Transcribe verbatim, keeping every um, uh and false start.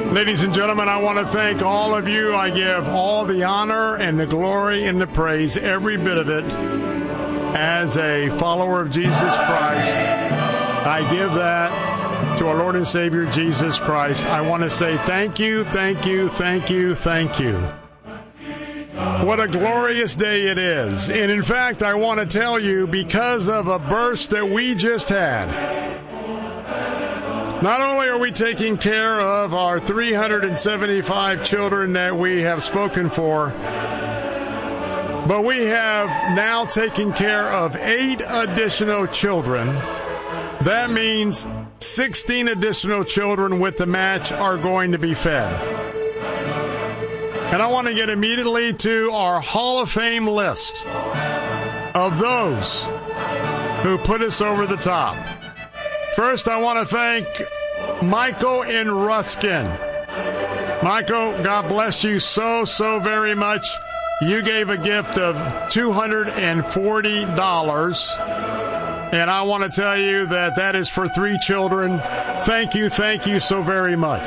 Ladies and gentlemen, I want to thank all of you. I give all the honor and the glory and the praise, every bit of it, as a follower of Jesus Christ. I give that to our Lord and Savior, Jesus Christ. I want to say thank you, thank you, thank you, thank you. What a glorious day it is. And in fact, I want to tell you, because of a burst that we just had, not only are we taking care of our three hundred seventy-five children that we have spoken for, but we have now taken care of eight additional children. That means sixteen additional children with the match are going to be fed. And I want to get immediately to our Hall of Fame list of those who put us over the top. First, I want to thank Michael in Ruskin. Michael, God bless you so, so very much. You gave a gift of two hundred forty dollars. And I want to tell you that that is for three children. Thank you, thank you so very much.